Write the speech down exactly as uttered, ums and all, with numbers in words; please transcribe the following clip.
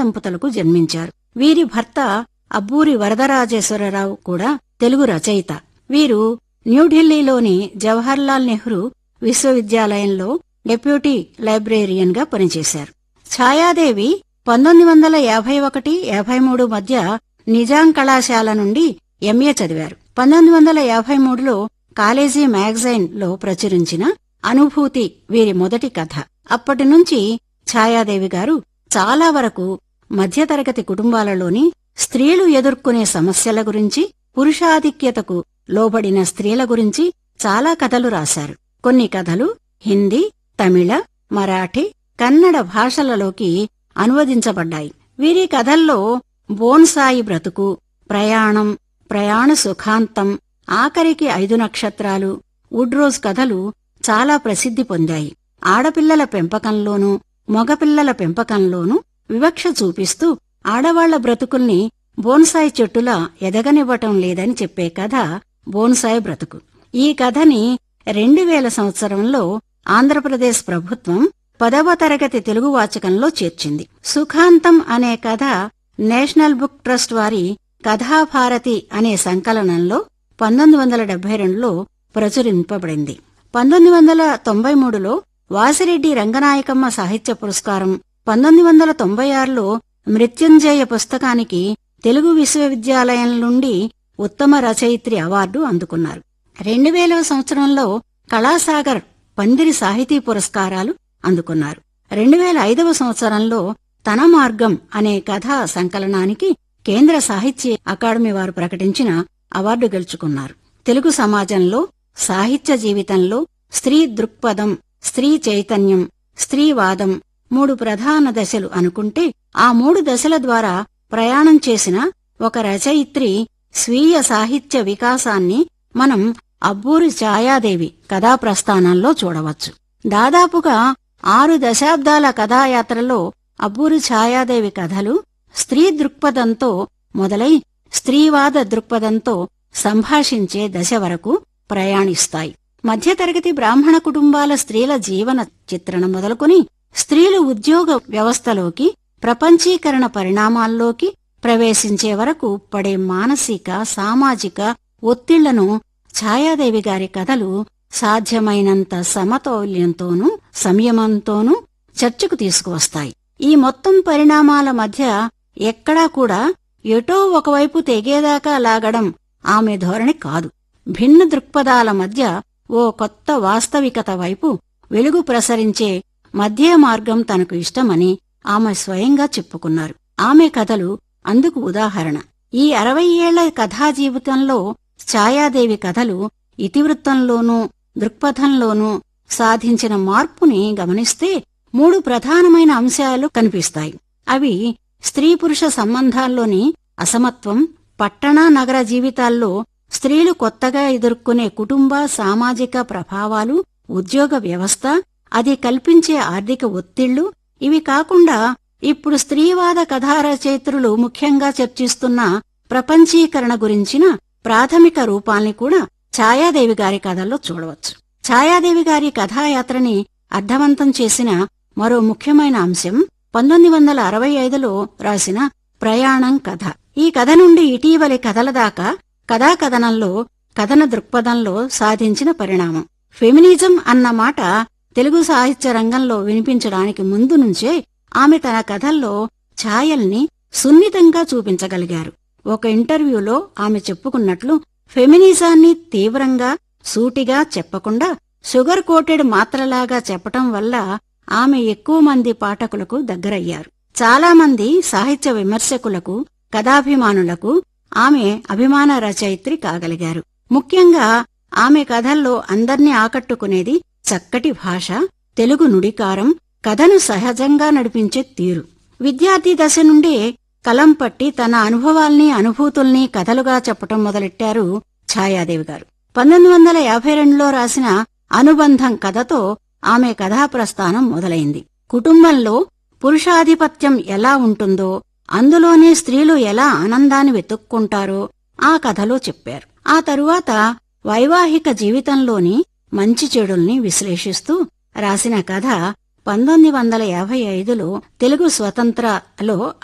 దంపతులకు జన్మించారు. వీరి భర్త అబ్బూరి వరదరాజేశ్వరరావు కూడా తెలుగు రచయిత. వీరు న్యూఢిల్లీలోని జవహర్లాల్ నెహ్రూ విశ్వవిద్యాలయంలో డెప్యూటీ లైబ్రేరియన్ గా పనిచేశారు. ఛాయాదేవి పంతొమ్మిది వందల యాభై ఒకటి యాభై మూడు మధ్య నిజాం కళాశాల నుండి ఎంఏ చదివారు. పంతొమ్మిది వందల యాభై మూడులో కాలేజీ మ్యాగజైన్ లో ప్రచురించిన అనుభూతి వీరి మొదటి కథ. అప్పటి నుంచి ఛాయాదేవి గారు చాలా వరకు మధ్యతరగతి కుటుంబాలలోని స్త్రీలు ఎదుర్కొనే సమస్యల గురించి, పురుషాధిక్యతకు లోబడిన స్త్రీల గురించి చాలా కథలు రాశారు. కొన్ని కథలు హిందీ, తమిళ, మరాఠీ, కన్నడ భాషలలోకి అనువదించబడ్డాయి. వీరి కథల్లో బోన్సాయి బ్రతుకు, ప్రయాణం, ప్రయాణ సుఖాంతం, ఆఖరికి ఐదు నక్షత్రాలు, వుడ్రోజ్ కథలు చాలా ప్రసిద్ధి పొందాయి. ఆడపిల్లల పెంపకంలోనూ మగపిల్లల పెంపకంలోనూ వివక్ష చూపిస్తూ ఆడవాళ్ల బ్రతుకుల్ని బోన్సాయి చెట్టులా ఎదగనివ్వటం లేదని చెప్పే కథ బోన్సాయి బ్రతుకు. ఈ కథని రెండు వేల సంవత్సరంలో ఆంధ్రప్రదేశ్ ప్రభుత్వం పదవ తరగతి తెలుగు వాచకంలో చేర్చింది. సుఖాంతం అనే కథ నేషనల్ బుక్ ట్రస్ట్ వారి కథాభారతి అనే సంకలనంలో పంతొమ్మిది వందల డెబ్బై రెండులో ప్రచురింపబడింది. పంతొమ్మిది వందల తొంభై మూడులో వాసిరెడ్డి రంగనాయకమ్మ సాహిత్య పురస్కారం, పంతొమ్మిది వందల తొంభై ఆరులో మృత్యుంజయ పుస్తకానికి తెలుగు విశ్వవిద్యాలయం నుండి ఉత్తమ రచయిత్రి అవార్డు అందుకున్నారు. రెండు వేల సంవత్సరంలో కళాసాగర్ పందిరి సాహితీ పురస్కారాలు అందుకున్నారు. రెండు వేల ఐదవ సంవత్సరంలో తన మార్గం అనే కథా సంకలనానికి కేంద్ర సాహిత్య అకాడమీ వారు ప్రకటించిన అవార్డు గెలుచుకున్నారు. తెలుగు సమాజంలో, సాహిత్య జీవితంలో స్త్రీ దృక్పథం, స్త్రీ చైతన్యం, స్త్రీవాదం మూడు ప్రధాన దశలు అనుకుంటే ఆ మూడు దశల ద్వారా ప్రయాణం చేసిన ఒక రచయిత్రి స్వీయ సాహిత్య వికాసాన్ని మనం అబ్బూరి ఛాయాదేవి కథాప్రస్థానంలో చూడవచ్చు. దాదాపుగా ఆరు దశాబ్దాల కథాయాత్రలో అబ్బూరి ఛాయాదేవి కథలు స్త్రీ దృక్పథంతో మొదలై స్త్రీవాద దృక్పథంతో సంభాషించే దశ వరకు ప్రయాణిస్తాయి. మధ్యతరగతి బ్రాహ్మణ కుటుంబాల స్త్రీల జీవన చిత్రణ మొదలుకొని స్త్రీలు ఉద్యోగ వ్యవస్థలోకి, ప్రపంచీకరణ పరిణామాల్లోకి ప్రవేశించే వరకు పడే మానసిక, సామాజిక ఒత్తిళ్లను ఛాయాదేవి గారి కథలు సాధ్యమైనంత సమతౌల్యంతోనూ సంయమంతోనూ చర్చకు తీసుకువస్తాయి. ఈ మొత్తం పరిణామాల మధ్య ఎక్కడా కూడా ఎటో ఒకవైపు తెగేదాకా లాగడం ఆమె ధోరణి కాదు. భిన్న దృక్పథాల మధ్య ఓ కొత్త వాస్తవికత వైపు వెలుగు ప్రసరించే మధ్య మార్గం తనకు ఇష్టమని ఆమె స్వయంగా చెప్పుకున్నారు. ఆమె కథలు అందుకు ఉదాహరణ. ఈ అరవై ఏళ్ల కథా జీవితంలో ఛాయాదేవి కథలు ఇతివృత్తంలోనూ దృక్పథంలోనూ సాధించిన మార్పుని గమనిస్తే మూడు ప్రధానమైన అంశాలు కనిపిస్తాయి. అవి స్త్రీ పురుష సంబంధాల్లోని అసమత్వం, పట్టణ నగర జీవితాల్లో స్త్రీలు కొత్తగా ఎదుర్కొనే కుటుంబ సామాజిక ప్రభావాలు, ఉద్యోగ వ్యవస్థ, అది కల్పించే ఆర్థిక ఒత్తిళ్లు. ఇవి కాకుండా ఇప్పుడు స్త్రీవాద కథారచయిత్రులు ముఖ్యంగా చర్చిస్తున్న ప్రపంచీకరణ గురించిన ప్రాథమిక రూపాల్ని కూడా ఛాయాదేవి గారి కథల్లో చూడవచ్చు. ఛాయాదేవి గారి కథాయాత్రని అర్థవంతం చేసిన మరో ముఖ్యమైన అంశం పంతొమ్మిది వందల అరవై ఐదులో రాసిన ప్రయాణం కథ. ఈ కథ నుండి ఇటీవలి కథల దాకా కథాకథనంలో, కథన దృక్పథంలో సాధించిన పరిణామం. ఫెమినిజం అన్న మాట తెలుగు సాహిత్య రంగంలో వినిపించడానికి ముందు నుంచే ఆమె తన కథల్లో ఛాయల్ని సున్నితంగా చూపించగలిగారు. ఒక ఇంటర్వ్యూలో ఆమె చెప్పుకున్నట్లు, ఫెమినిజాన్ని తీవ్రంగా, సూటిగా చెప్పకుండా షుగర్ కోటెడ్ మాత్రలాగా చెప్పటం వల్ల ఆమె ఎక్కువ మంది పాఠకులకు దగ్గరయ్యారు. చాలామంది సాహిత్య విమర్శకులకు, కథాభిమానులకు ఆమె అభిమాన రచయిత్రి కాగలిగారు. ముఖ్యంగా ఆమె కథల్లో అందర్నీ ఆకట్టుకునేది చక్కటి భాష, తెలుగు నుడికారం, కథను సహజంగా నడిపించే తీరు. విద్యార్థి దశ నుండే కలం పట్టి తన అనుభవాల్ని, అనుభూతుల్ని కథలుగా చెప్పటం మొదలెట్టారు ఛాయాదేవి గారు. పంతొమ్మిది వందల యాభై రెండులో రాసిన అనుబంధం కథతో ఆమె కథాప్రస్థానం మొదలైంది. కుటుంబంలో పురుషాధిపత్యం ఎలా ఉంటుందో, అందులోనే స్త్రీలు ఎలా ఆనందాన్ని వెతుక్కుంటారో ఆ కథలో చెప్పారు. ఆ తరువాత వైవాహిక జీవితంలోని మంచి చెడుల్ని విశ్లేషిస్తూ రాసిన కథ పంతొమ్మిది వందల యాభై ఐదులో తెలుగు స్వతంత్రలో